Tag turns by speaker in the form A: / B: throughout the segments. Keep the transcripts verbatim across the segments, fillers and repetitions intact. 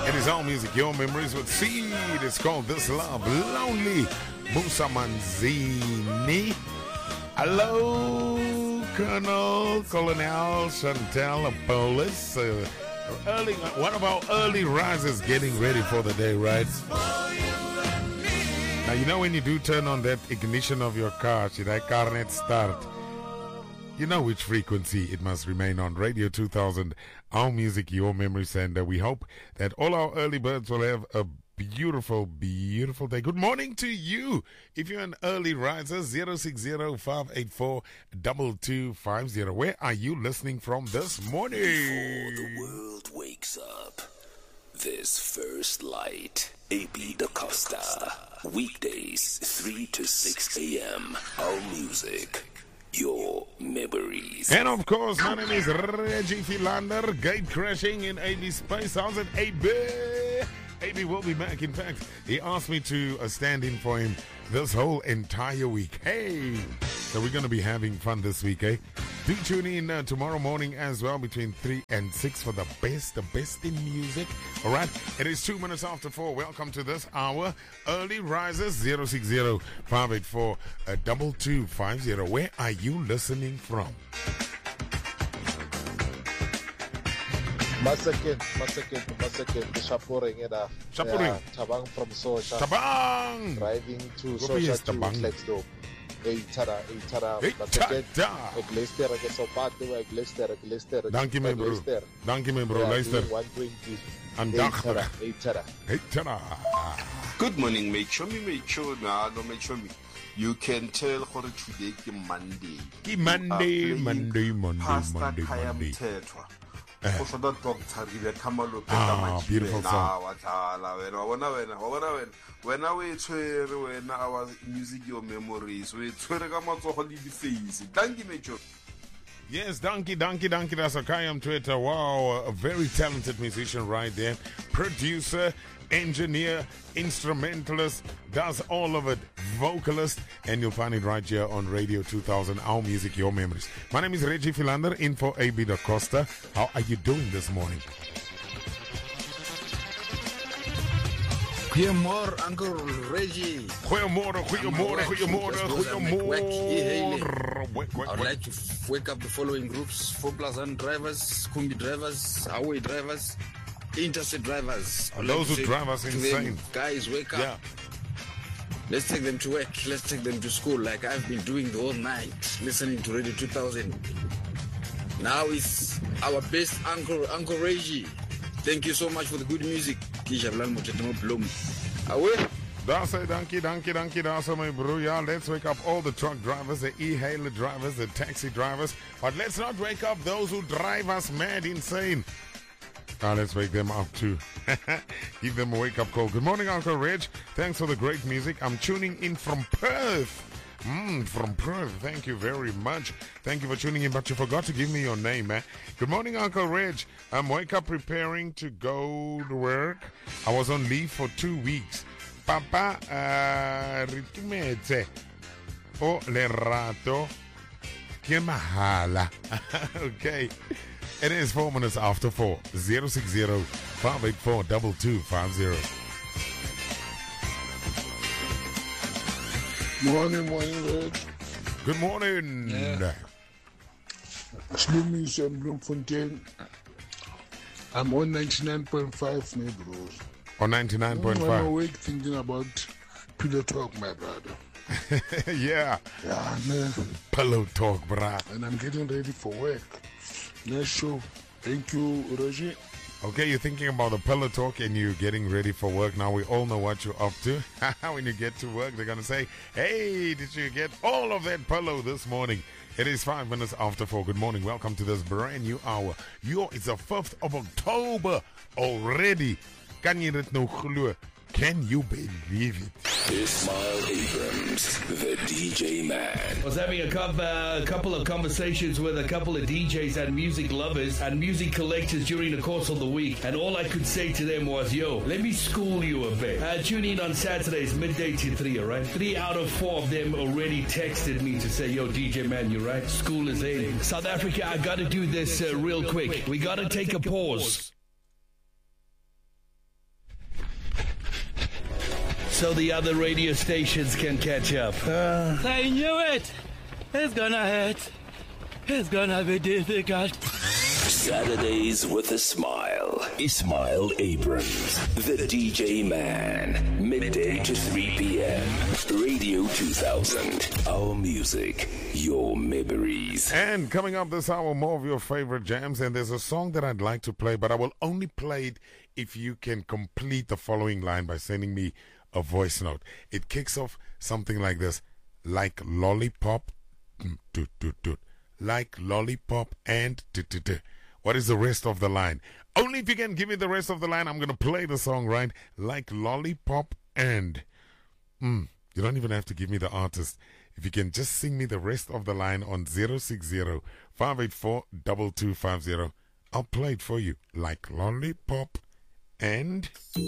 A: It is all music, your memories with Seed. It's called This Love. Lonely. Musa Manzini. Hello, Colonel, Colonel, Chantel, Polis. Uh, early, what about early risers getting ready for the day, right? Now, you know when you do turn on that ignition of your car, should I car net start? You know which frequency it must remain on. Radio two thousand, our music, your memories. And uh, we hope that all our early birds will have a beautiful, beautiful day. Good morning to you. If you're an early riser, zero six zero, five eight four, two two five zero. Where are you listening from this morning?
B: Before the world wakes up, this first light. A B Da Costa. Weekdays, three to six a.m. Our music. Your memories.
A: And of course, my name is Reggie Philander. Gate crashing in A B Space. How's it, A B? A B will be back. In fact, he asked me to uh, stand in for him this whole entire week. Hey! So we're going to be having fun this week, eh? Do tune in uh, tomorrow morning as well between three and six for the best, the best in music. All right? It is two minutes after four. Welcome to this hour. Early risers, zero six zero, five eight four, two two five zero. Where are you listening from?
C: Masakin, Masakin, Masakin, Shapuring, uh,
A: Shapuring.
C: Tabang from Socha.
A: Tabang!
C: Driving to
A: Socha
C: to Flexdo. Hey, Tada, hey, Tada,
A: Hey,
C: Masakin.
A: Tada!
C: Ik luister, ek is op pad toe, ek luister, ek luister.
A: Dank je, mijn bro. Dank je, mijn bro. Luister.
C: one twenty.
A: Aandachtig.
C: Hey, Tada.
A: Hey, tada.
D: Good morning, make sure me, make sure nah, no make sure me. You can tell how today is Monday.
A: Ki Monday, Monday, Monday,
D: Pastor
A: Monday,
D: Kaya
A: Monday.
D: Mthethwa. Also that doctor ile Kamalo
A: Ah, beautiful song.
D: Wathala wena wona wena wona wena wena we tshwere wena our music your memories we tshwere ka matsogo le di face. Thank you Mecho.
A: Yes, donkey, donkey, donkey. That's Akayam Twitter. Wow, a very talented musician right there. Producer, engineer, instrumentalist, does all of it. Vocalist, and you'll find it right here on Radio two thousand, our music, your memories. My name is Reggie Philander, in for A B Da Costa. How are you doing this morning?
E: Goeiemorgen, Uncle Reggie.
A: Goeiemorgen, goeiemorgen, goeiemorgen, goeiemorgen.
E: I would like to wake up the following groups: four plus one drivers, Kumbi drivers, highway drivers, interstate drivers.
A: And those who drive us insane.
E: Them, guys, wake up.
A: Yeah.
E: Let's take them to work. Let's take them to school like I've been doing the whole night, listening to Radio two thousand. Now it's our best Uncle, Uncle Reggie. Thank you so much for the good music.
A: That's it, donkey, donkey, donkey, that's my bro. Yeah, let's wake up all the truck drivers, the e-hailer drivers, the taxi drivers. But let's not wake up those who drive us mad, insane. Now let's wake them up too. Give them a wake-up call. Good morning, Uncle Reg. Thanks for the great music. I'm tuning in from Perth. Mm, from Perth. Thank you very much. Thank you for tuning in, but you forgot to give me your name, man. Good morning, Uncle Reg. I'm wake up preparing to go to work. I was on leave for two weeks. Papa, uh, ritumete. O le rato. Que mahala. Okay. It is four minutes after four. zero six zero, five eight four, two two five zero.
F: Morning, morning, Reg.
A: Good morning.
F: Yeah. Slumi from Bloemfontein. I'm on ninety-nine point five, my bros.
A: On ninety-nine point five.
F: I'm awake thinking about pillow talk, my brother.
A: Yeah.
F: Yeah, man.
A: Pillow talk, brah.
F: And I'm getting ready for work. Nice show. Thank you, Reggie.
A: Okay, you're thinking about the pillow talk and you're getting ready for work. Now we all know what you're up to. When you get to work, they're going to say, hey, did you get all of that pillow this morning? It is five minutes after four. Good morning. Welcome to this brand new hour. Yo, it's the fifth of October already. Kan je het nou glo? Can you believe it?
B: Ismail Abrams, the D J man.
G: I was having a couple, uh, couple of conversations with a couple of D Js and music lovers and music collectors during the course of the week, and all I could say to them was, yo, let me school you a bit. Uh, tune in on Saturdays, midday to three, all right? Three out of four of them already texted me to say, yo, D J man, you're right. School is in. South Africa, I got to do this uh, real quick. We got to take a pause. so the other radio stations can catch up. Uh,
H: I knew it. It's gonna hurt. It's gonna be difficult.
B: Saturdays with a Smile. Ismail Abrams, the D J Man. Midday to three p.m. Radio two thousand. Our music, your memories.
A: And coming up this hour, more of your favorite jams. And there's a song that I'd like to play, but I will only play it if you can complete the following line by sending me a voice note. It kicks off something like this. Like lollipop, doot, doot, doot. Like lollipop and doot, doot, doot. What is the rest of the line? Only if you can give me the rest of the line, I'm going to play the song, right? Like lollipop and... Mm, you don't even have to give me the artist. If you can just sing me the rest of the line on zero six zero, five eight four, two two five zero, I'll play it for you. Like lollipop and...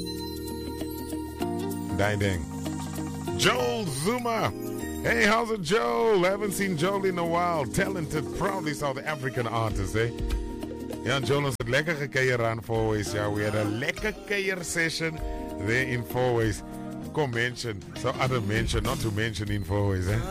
A: Dang. Joel Zuma. Hey, how's it, Joel? I haven't seen Joel in a while. Talented, proudly South African artist, eh? Yeah, Joel has a lekker gekeier aan Fourways. Yeah, we had a lekker keier session there in Fourways. Come mention, so other mention, not to mention in Fourways, eh?